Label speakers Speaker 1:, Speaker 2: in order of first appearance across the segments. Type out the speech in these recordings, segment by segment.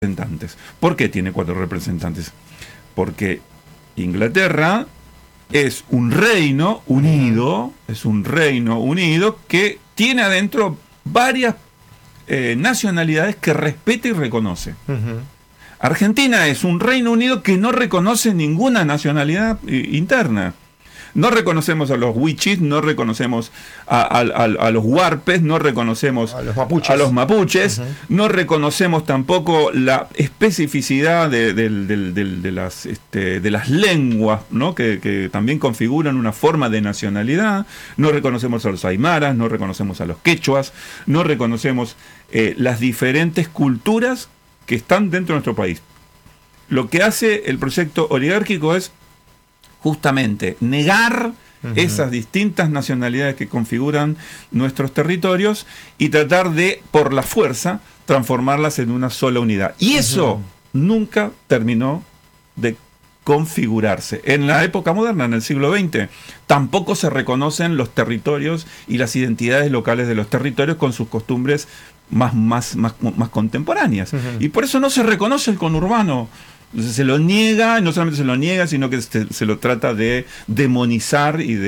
Speaker 1: representantes. ¿Por qué tiene 4 representantes? Porque Inglaterra es un reino unido, que tiene adentro varias nacionalidades que respeta y reconoce. Argentina es un Reino Unido que no reconoce ninguna nacionalidad interna. No reconocemos a los wichis, no reconocemos a los huarpes, no reconocemos a los mapuches, no reconocemos tampoco la especificidad de las lenguas, ¿no? que también configuran una forma de nacionalidad. No reconocemos a los aymaras, no reconocemos a los quechuas, no reconocemos las diferentes culturas que están dentro de nuestro país. Lo que hace el proyecto oligárquico es justamente negar esas distintas nacionalidades que configuran nuestros territorios y tratar de, por la fuerza, transformarlas en una sola unidad. Y eso nunca terminó de configurarse. En la época moderna, en el siglo XX, tampoco se reconocen los territorios y las identidades locales de los territorios con sus costumbres más contemporáneas. Y por eso no se reconoce el conurbano. Se lo niega, no solamente se lo niega, sino que se lo trata de demonizar y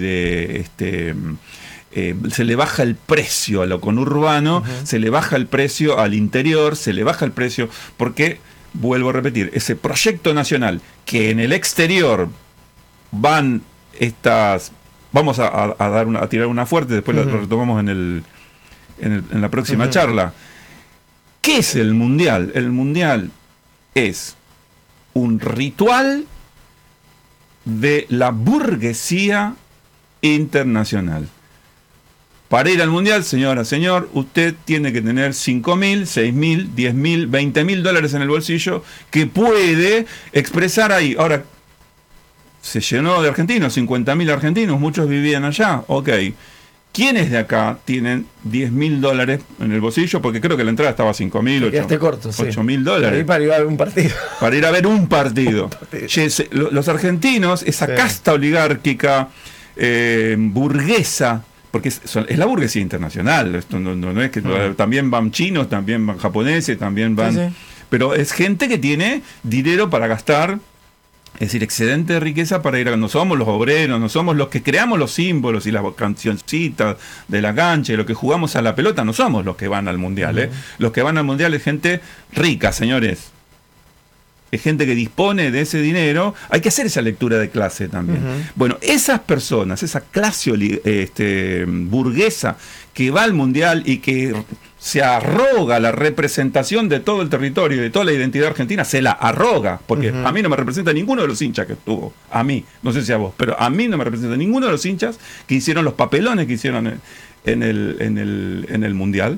Speaker 1: se le baja el precio a lo conurbano, se le baja el precio al interior, se le baja el precio, porque, vuelvo a repetir, ese proyecto nacional que en el exterior van estas, vamos a tirar una fuerte, después lo retomamos en la próxima charla. ¿Qué es el Mundial? El Mundial es un ritual de la burguesía internacional. Para ir al Mundial, señora, señor, usted tiene que tener 5.000, 6.000, 10.000, 20.000 dólares en el bolsillo que puede expresar ahí. Ahora, se llenó de argentinos, 50.000 argentinos, muchos vivían allá, ok. ¿Quiénes de acá tienen 10.000 dólares en el bolsillo? Porque creo que la entrada estaba a 5.000, 8.000 dólares.
Speaker 2: Para ir a ver un partido.
Speaker 1: Para ir a ver un partido. Los argentinos, esa casta oligárquica, burguesa, porque es la burguesía internacional. Esto no es que también van chinos, también van japoneses, también van... Pero es gente que tiene dinero para gastar. Es decir, excedente de riqueza para ir a... No somos los obreros, no somos los que creamos los símbolos y las cancioncitas de la cancha y lo que jugamos a la pelota, no somos los que van al Mundial. Los que van al Mundial es gente rica, señores. Es gente que dispone de ese dinero. Hay que hacer esa lectura de clase también. Bueno, esas personas, esa clase burguesa que va al Mundial y que se arroga la representación de todo el territorio y de toda la identidad argentina, se la arroga, porque a mí no me representa ninguno de los hinchas que estuvo, a mí, no sé si a vos, pero a mí no me representa ninguno de los hinchas que hicieron los papelones que hicieron en el Mundial.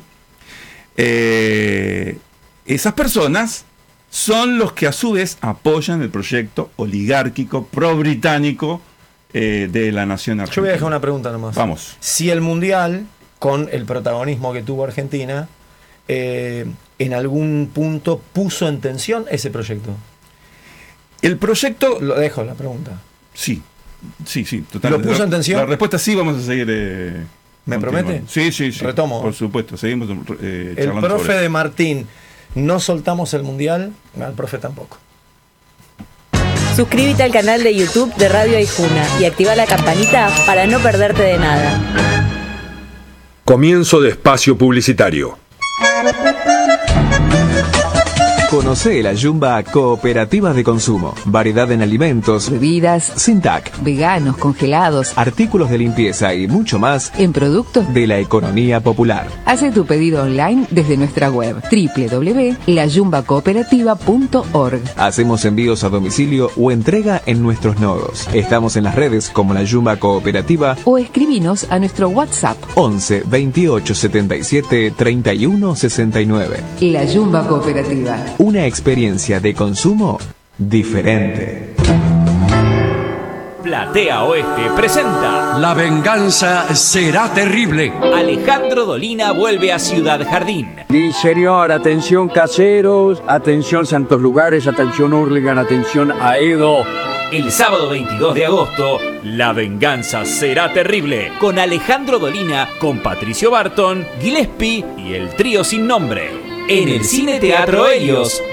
Speaker 1: Esas personas son los que a su vez apoyan el proyecto oligárquico pro-británico de la nación argentina.
Speaker 2: Yo voy a dejar una pregunta nomás.
Speaker 1: Vamos.
Speaker 2: Si el Mundial, con el protagonismo que tuvo Argentina, en algún punto puso en tensión ese proyecto.
Speaker 1: El proyecto...
Speaker 2: Lo dejo, la pregunta.
Speaker 1: Sí, totalmente.
Speaker 2: ¿Lo puso en tensión?
Speaker 1: La respuesta sí, vamos a seguir...
Speaker 2: ¿Me promete?
Speaker 1: Sí.
Speaker 2: Retomo.
Speaker 1: Por supuesto, seguimos
Speaker 2: el profe de Martín, no soltamos el Mundial, al profe tampoco.
Speaker 3: Suscríbete al canal de YouTube de Radio Aijuna y activa la campanita para no perderte de nada.
Speaker 4: Comienzo de espacio publicitario.
Speaker 5: Conoce la Yumba Cooperativa de Consumo. Variedad en alimentos,
Speaker 6: bebidas,
Speaker 5: Sintac,
Speaker 6: veganos, congelados,
Speaker 5: artículos de limpieza y mucho más
Speaker 6: en productos
Speaker 5: de la economía popular.
Speaker 6: Hace tu pedido online desde nuestra web www.layumbacooperativa.org.
Speaker 5: Hacemos envíos a domicilio o entrega en nuestros nodos. Estamos en las redes como la Yumba Cooperativa
Speaker 6: o escribinos a nuestro WhatsApp
Speaker 5: 11 28 77 31 69.
Speaker 6: La Yumba Cooperativa.
Speaker 5: Una experiencia de consumo diferente.
Speaker 7: Platea Oeste presenta
Speaker 8: La venganza será terrible.
Speaker 7: Alejandro Dolina vuelve a Ciudad Jardín.
Speaker 9: Sí, señor, atención caseros, atención santos lugares, atención Hurlingham, atención Aedo.
Speaker 7: El sábado 22 de agosto, La venganza será terrible, con Alejandro Dolina, con Patricio Barton, Gillespie y el trío sin nombre. en el Cine Teatro Helios.